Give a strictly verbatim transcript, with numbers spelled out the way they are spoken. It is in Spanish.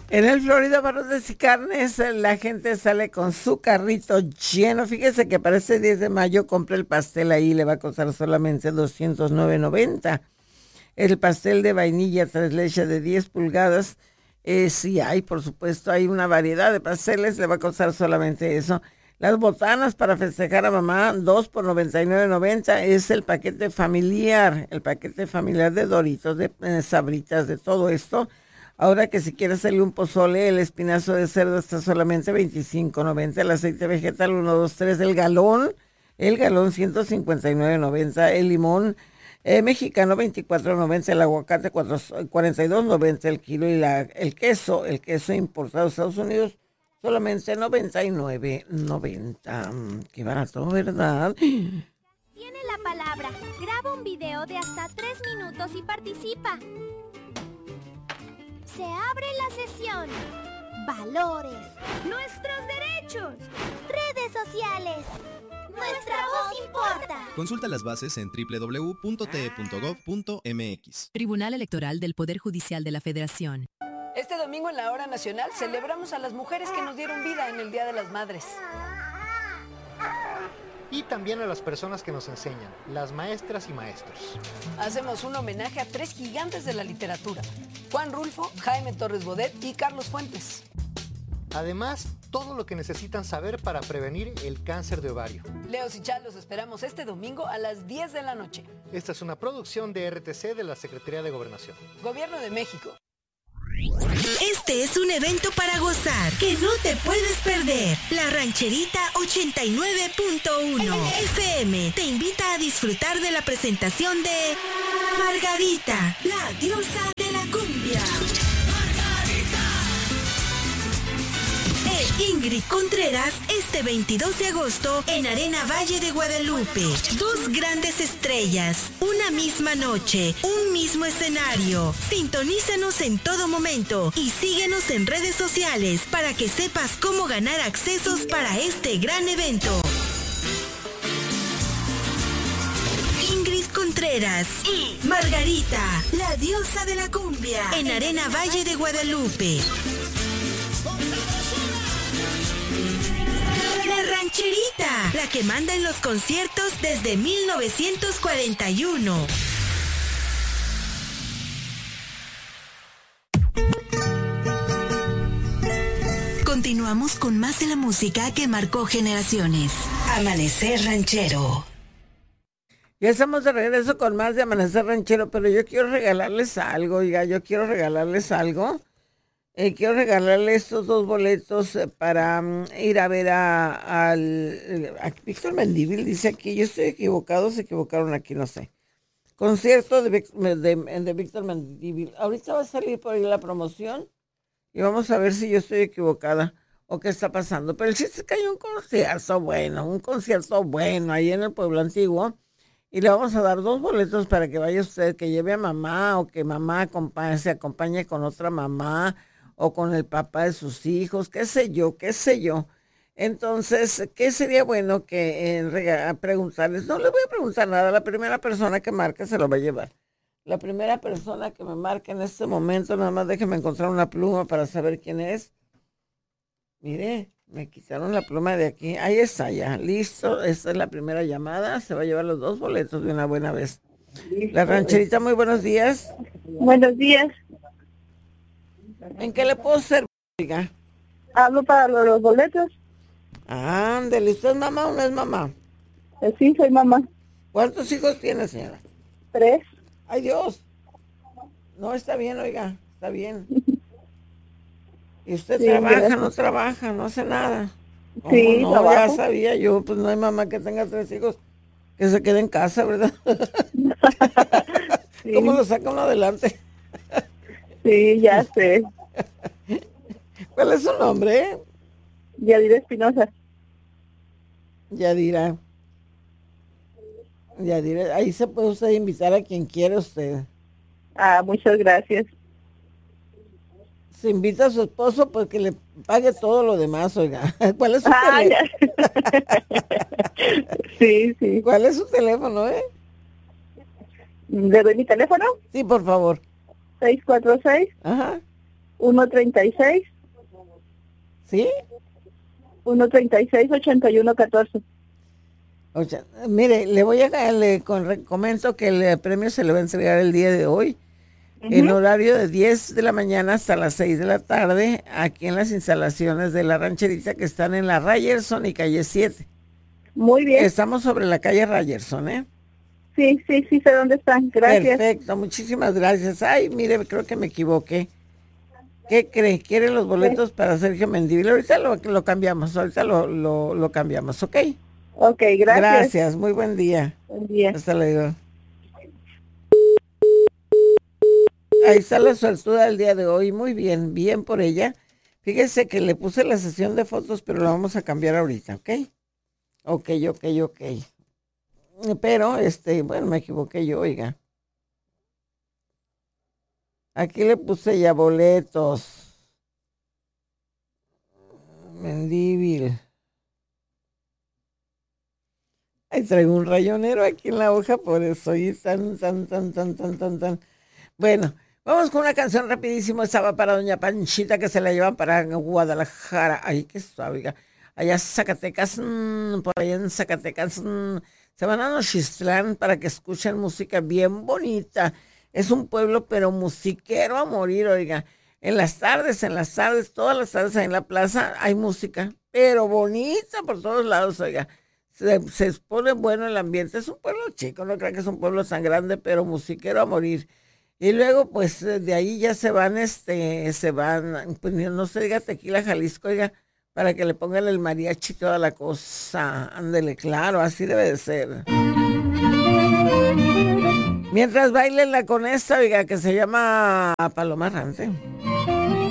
En el Florida Barrotes y Carnes, la gente sale con su carrito lleno. Fíjese que para este diez de mayo compré el pastel ahí, le va a costar solamente doscientos nueve noventa. El pastel de vainilla tres leches de diez pulgadas, eh, sí hay, por supuesto, hay una variedad de pasteles, le va a costar solamente eso. Las botanas para festejar a mamá, dos por noventa y nueve noventa, es el paquete familiar, el paquete familiar de Doritos, de eh, Sabritas, de todo esto. Ahora que si quieres hacerle un pozole, el espinazo de cerdo está solamente veinticinco noventa, el aceite vegetal uno, dos, tres, el galón, el galón ciento cincuenta y nueve noventa, el limón eh, mexicano veinticuatro noventa, el aguacate cuarenta y dos noventa el kilo y la, el queso, el queso importado de Estados Unidos solamente noventa y nueve noventa. Qué barato, ¿verdad? Tiene la palabra. Graba un video de hasta tres minutos y participa. Se abre la sesión. Valores. Nuestros derechos. Redes sociales. Nuestra voz importa. Consulta las bases en doble u doble u doble u punto t e punto gov punto m x. Tribunal Electoral del Poder Judicial de la Federación. Este domingo en la Hora Nacional celebramos a las mujeres que nos dieron vida en el Día de las Madres. Y también a las personas que nos enseñan, las maestras y maestros. Hacemos un homenaje a tres gigantes de la literatura: Juan Rulfo, Jaime Torres Bodet y Carlos Fuentes. Además, todo lo que necesitan saber para prevenir el cáncer de ovario. Leos y Chal los esperamos este domingo a las diez de la noche. Esta es una producción de R T C de la Secretaría de Gobernación. Gobierno de México. Este es un evento para gozar que no te puedes perder. La Rancherita ochenta y nueve punto uno F M te invita a disfrutar de la presentación de Margarita, la diosa de la cumbia. Ingrid Contreras este veintidós de agosto en Arena Valle de Guadalupe. Dos grandes estrellas, una misma noche, un mismo escenario. Sintonízanos en todo momento y síguenos en redes sociales para que sepas cómo ganar accesos para este gran evento. Ingrid Contreras y Margarita, la diosa de la cumbia, en Arena Valle de Guadalupe. La Rancherita, la que manda en los conciertos desde mil novecientos cuarenta y uno. Continuamos con más de la música que marcó generaciones. Amanecer Ranchero. Ya estamos de regreso con más de Amanecer Ranchero, pero yo quiero regalarles algo, oiga, yo quiero regalarles algo. Eh, quiero regalarle estos dos boletos para um, ir a ver a, al a Víctor Mendívil. Dice aquí, yo estoy equivocado, se equivocaron aquí, no sé. Concierto de, de, de Víctor Mendívil. Ahorita va a salir por ahí la promoción y vamos a ver si yo estoy equivocada o qué está pasando. Pero el chiste es que hay un concierto bueno, un concierto bueno ahí en el Pueblo Antiguo. Y le vamos a dar dos boletos para que vaya usted, que lleve a mamá o que mamá acompañe, se acompañe con otra mamá o con el papá de sus hijos, qué sé yo, qué sé yo. Entonces, ¿qué sería bueno que eh, rega- preguntarles? No le voy a preguntar nada, la primera persona que marque se lo va a llevar. La primera persona que me marque en este momento, nada más déjeme encontrar una pluma para saber quién es. Mire, me quitaron la pluma de aquí. Ahí está ya, listo, esta es la primera llamada, se va a llevar los dos boletos de una buena vez. La Rancherita, muy buenos días. Buenos días. ¿En qué le puedo servir? Oiga? Hablo para los, los boletos. Ándale, ¿usted es mamá o no es mamá? Eh, sí, soy mamá. ¿Cuántos hijos tiene, señora? Tres. ¡Ay, Dios! No, está bien, oiga, está bien. ¿Y usted Sí, trabaja, gracias. no trabaja, no hace nada? Sí, Oh, no, trabajo. ya sabía yo, pues no hay mamá que tenga tres hijos que se quede en casa, ¿verdad? Sí. ¿Cómo lo saca uno adelante? Sí, ya sé. ¿Cuál es su nombre? Yadira Espinosa. Yadira. Yadira, ahí se puede usted invitar a quien quiera usted. Ah, muchas gracias. Se invita a su esposo, pues que le pague todo lo demás, oiga. ¿Cuál es su Ah, teléfono? ya. Sí, sí. ¿Cuál es su teléfono, eh? ¿Le doy mi teléfono? Sí, por favor. seis cuatro seis, Ajá, uno treinta y seis, ¿Sí? uno treinta y seis, ochenta y uno catorce. O sea, mire, le voy a le con- comento que el premio se le va a entregar el día de hoy, en horario de diez de la mañana hasta las seis de la tarde, aquí en las instalaciones de la rancherita que están en la Ryerson y calle siete. Muy bien. Estamos sobre la calle Ryerson, ¿eh? Sí, sí, sí sé dónde están. Gracias. Perfecto, muchísimas gracias. Ay, mire, creo que me equivoqué. ¿Qué cree? ¿Quiere los boletos para Sergio Mendívil? Ahorita lo, lo cambiamos, ahorita lo, lo, lo cambiamos, ¿ok? Ok, gracias. Gracias, muy buen día. Buen día. Hasta luego. Ahí está la suertuda del día de hoy, muy bien, bien por ella. Fíjese que le puse la sesión de fotos, pero la vamos a cambiar ahorita, ¿ok? Ok, ok, ok. Pero, este, bueno, me equivoqué yo, oiga. Aquí le puse ya boletos. Mendívil. Ay, traigo un rayonero aquí en la hoja, por eso, y tan, tan, tan, tan, tan, tan, tan. Bueno, vamos con una canción rapidísimo. Estaba para doña Panchita, que se la llevan para Guadalajara. Ay, qué suave, oiga. Allá Zacatecas, mmm, por allá en Zacatecas, mmm, se van a Nochistlán para que escuchen música bien bonita. Es un pueblo, pero musiquero a morir, oiga. En las tardes, en las tardes, todas las tardes ahí en la plaza hay música, pero bonita por todos lados, oiga. Se, se pone bueno el ambiente. Es un pueblo chico, no creo que es un pueblo tan grande, pero musiquero a morir. Y luego, pues, de ahí ya se van, este, se van, pues no se diga Tequila, Jalisco, oiga, para que le pongan el mariachi y toda la cosa. Ándele, claro, así debe de ser. Mientras bailenla con esta, oiga, que se llama Paloma Errante.